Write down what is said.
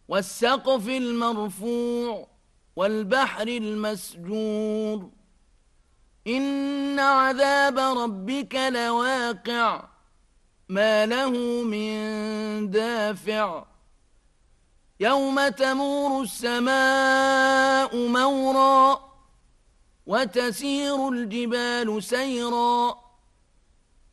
والسقف المرفوع والبحر المسجور إن عذاب ربك لواقع ما له من دافع يوم تمور السماء مورا وتسير الجبال سيرا